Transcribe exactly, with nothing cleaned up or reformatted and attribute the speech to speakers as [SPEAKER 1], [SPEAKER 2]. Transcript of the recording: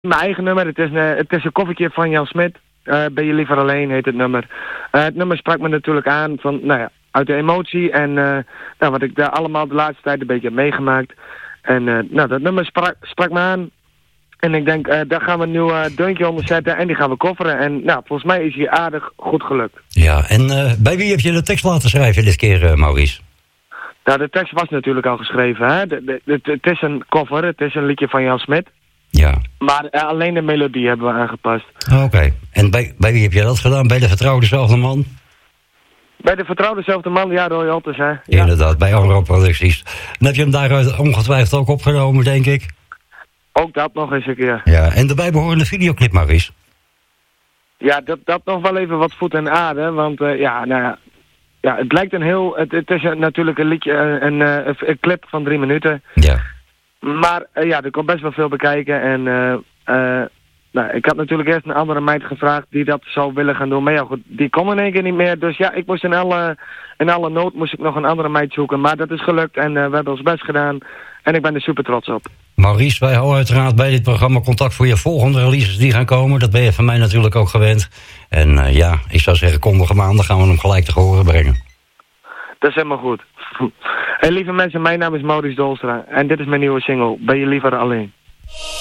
[SPEAKER 1] Mijn eigen nummer, het is een, het is een koffertje van Jan Smit. Uh, ben je liever alleen, heet het nummer. Uh, het nummer sprak me natuurlijk aan van, nou ja, uit de emotie en uh, nou, wat ik daar allemaal de laatste tijd een beetje heb meegemaakt. En uh, nou, dat nummer sprak, sprak me aan. En ik denk, uh, daar gaan we een nieuw uh, deuntje onder zetten en die gaan we kofferen. En nou, volgens mij is hij aardig goed gelukt.
[SPEAKER 2] Ja, en uh, bij wie heb je de tekst laten schrijven dit keer, uh, Maurice?
[SPEAKER 1] Nou, de tekst was natuurlijk al geschreven, hè. De, de, de, het is een cover, het is een liedje van Jan Smit.
[SPEAKER 2] Ja.
[SPEAKER 1] Maar uh, alleen de melodie hebben we aangepast.
[SPEAKER 2] Oké. Okay. En bij, bij wie heb je dat gedaan? Bij de vertrouwde zelfde man?
[SPEAKER 1] Bij de vertrouwde zelfde man, ja, Roy Otters, hè. Ja.
[SPEAKER 2] Inderdaad, bij Amro Producties. Dan heb je hem daaruit ongetwijfeld ook opgenomen, denk ik?
[SPEAKER 1] Ook dat nog eens een keer.
[SPEAKER 2] Ja, en de bijbehorende videoclip, Maurice?
[SPEAKER 1] Ja, dat, dat nog wel even wat voet en aarde, want uh, ja, nou ja, ja, het lijkt een heel, het, het is een, natuurlijk een liedje, een, een, een clip van drie minuten.
[SPEAKER 2] Ja.
[SPEAKER 1] Maar uh, ja, er komt best wel veel bekijken en uh, uh, nou, ik had natuurlijk eerst een andere meid gevraagd die dat zou willen gaan doen, maar ja goed, die kon in één keer niet meer, dus ja, ik moest in alle, in alle nood moest ik nog een andere meid zoeken, maar dat is gelukt en uh, we hebben ons best gedaan en ik ben er super trots op.
[SPEAKER 2] Maurice, wij houden uiteraard bij dit programma contact voor je volgende releases die gaan komen. Dat ben je van mij natuurlijk ook gewend. En uh, ja, ik zou zeggen, komende maanden gaan we hem gelijk te horen brengen.
[SPEAKER 1] Dat is helemaal goed. Hey lieve mensen, mijn naam is Maurice Dolstra en dit is mijn nieuwe single, Ben je liever alleen?